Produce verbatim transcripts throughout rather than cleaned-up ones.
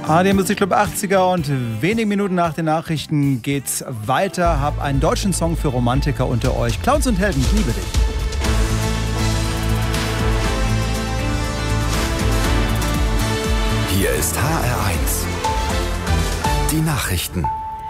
A R D Musikclub achtziger und wenige Minuten nach den Nachrichten geht's weiter. Hab einen deutschen Song für Romantiker unter euch. Clowns und Helden, ich liebe dich. Hier ist H R eins. Die Nachrichten.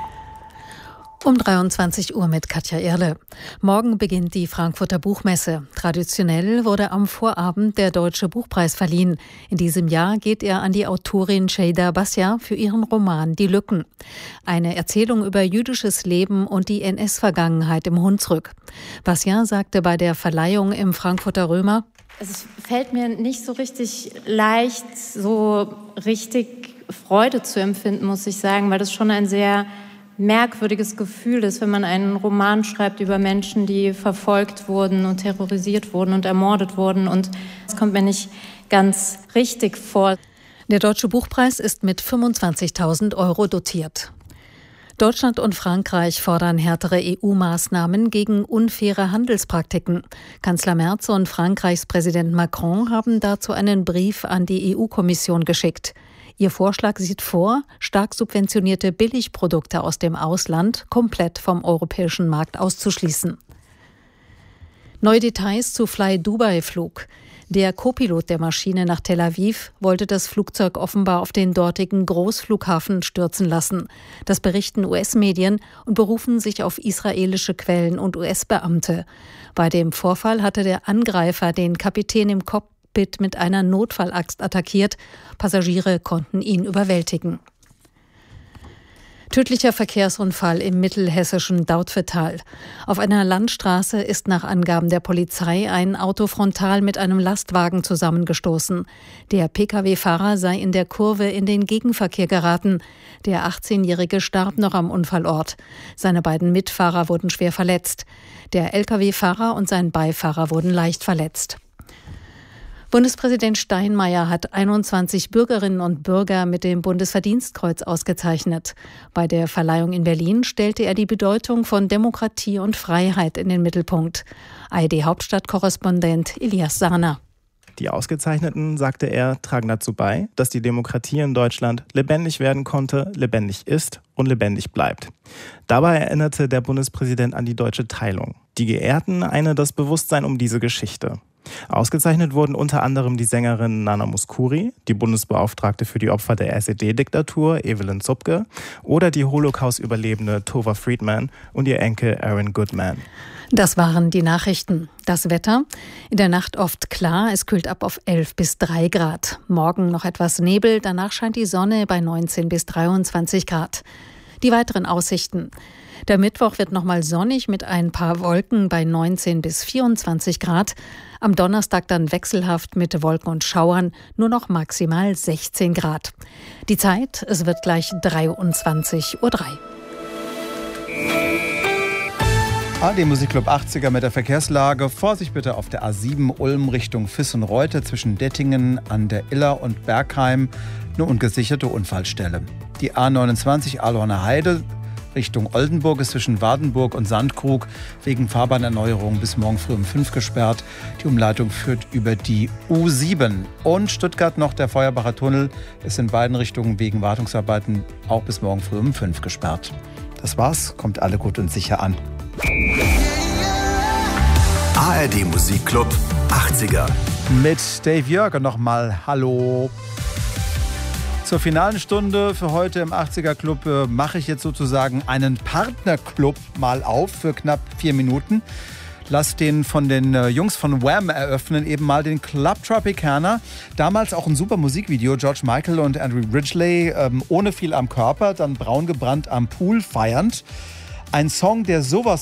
Um dreiundzwanzig Uhr mit Katja Erle. Morgen beginnt die Frankfurter Buchmesse. Traditionell wurde am Vorabend der Deutsche Buchpreis verliehen. In diesem Jahr geht er an die Autorin Şeyda Basya für ihren Roman Die Lücken. Eine Erzählung über jüdisches Leben und die N S-Vergangenheit im Hunsrück. Basya sagte bei der Verleihung im Frankfurter Römer: Es fällt mir nicht so richtig leicht, so richtig Freude zu empfinden, muss ich sagen, weil das schon ein sehr merkwürdiges Gefühl ist, wenn man einen Roman schreibt über Menschen, die verfolgt wurden und terrorisiert wurden und ermordet wurden. Und es kommt mir nicht ganz richtig vor. Der Deutsche Buchpreis ist mit fünfundzwanzigtausend Euro dotiert. Deutschland und Frankreich fordern härtere E U-Maßnahmen gegen unfaire Handelspraktiken. Kanzler Merz und Frankreichs Präsident Macron haben dazu einen Brief an die E U-Kommission geschickt. Ihr Vorschlag sieht vor, stark subventionierte Billigprodukte aus dem Ausland komplett vom europäischen Markt auszuschließen. Neue Details zu Fly-Dubai-Flug. Der Co-Pilot der Maschine nach Tel Aviv wollte das Flugzeug offenbar auf den dortigen Großflughafen stürzen lassen. Das berichten U S-Medien und berufen sich auf israelische Quellen und U S-Beamte. Bei dem Vorfall hatte der Angreifer den Kapitän im Cockpit mit einer Notfallaxt attackiert. Passagiere konnten ihn überwältigen. Tödlicher Verkehrsunfall im mittelhessischen Dautphetal. Auf einer Landstraße ist nach Angaben der Polizei ein Auto frontal mit einem Lastwagen zusammengestoßen. Der Pkw-Fahrer sei in der Kurve in den Gegenverkehr geraten. Der achtzehnjährige starb noch am Unfallort. Seine beiden Mitfahrer wurden schwer verletzt. Der Lkw-Fahrer und sein Beifahrer wurden leicht verletzt. Bundespräsident Steinmeier hat einundzwanzig Bürgerinnen und Bürger mit dem Bundesverdienstkreuz ausgezeichnet. Bei der Verleihung in Berlin stellte er die Bedeutung von Demokratie und Freiheit in den Mittelpunkt. A R D-Hauptstadtkorrespondent Elias Sahner. Die Ausgezeichneten, sagte er, tragen dazu bei, dass die Demokratie in Deutschland lebendig werden konnte, lebendig ist und lebendig bleibt. Dabei erinnerte der Bundespräsident an die deutsche Teilung. Die Geehrten eine das Bewusstsein um diese Geschichte. Ausgezeichnet wurden unter anderem die Sängerin Nana Mouskouri, die Bundesbeauftragte für die Opfer der S E D-Diktatur Evelyn Zupke oder die Holocaust-Überlebende Tova Friedman und ihr Enkel Aaron Goodman. Das waren die Nachrichten. Das Wetter: in der Nacht oft klar, es kühlt ab auf elf bis drei Grad. Morgen noch etwas Nebel, danach scheint die Sonne bei neunzehn bis dreiundzwanzig Grad. Die weiteren Aussichten: Der Mittwoch wird nochmal sonnig mit ein paar Wolken bei neunzehn bis vierundzwanzig Grad. Am Donnerstag dann wechselhaft mit Wolken und Schauern, nur noch maximal sechzehn Grad. Die Zeit: es wird gleich dreiundzwanzig Uhr drei. A R D Musikclub achtziger mit der Verkehrslage. Vorsicht bitte auf der A sieben Ulm Richtung Viss und Reute zwischen Dettingen an der Iller und Bergheim. Eine ungesicherte Unfallstelle. Die A neunundzwanzig Ahlhorner Heide Richtung Oldenburg ist zwischen Wardenburg und Sandkrug wegen Fahrbahnerneuerung bis morgen früh um fünf gesperrt. Die Umleitung führt über die U sieben. Und Stuttgart noch der Feuerbacher Tunnel ist in beiden Richtungen wegen Wartungsarbeiten auch bis morgen früh um fünf gesperrt. Das war's, kommt alle gut und sicher an. A R D Musikclub achtziger. Mit Dave Jörger nochmal Hallo. Zur finalen Stunde für heute im achtziger Club äh, mache ich jetzt sozusagen einen Partnerclub mal auf für knapp vier Minuten. Lass den von den äh, Jungs von Wham eröffnen, eben mal den Club Tropicana. Damals auch ein super Musikvideo, George Michael und Andrew Ridgeley, ähm, ohne viel am Körper, dann braun gebrannt am Pool feiernd. Ein Song, der sowas